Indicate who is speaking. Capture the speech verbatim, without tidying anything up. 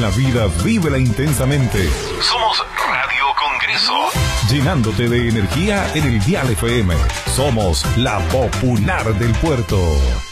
Speaker 1: la vida, vívela intensamente. Somos Radio Congreso, llenándote de energía en el Dial F M. Somos la popular del puerto.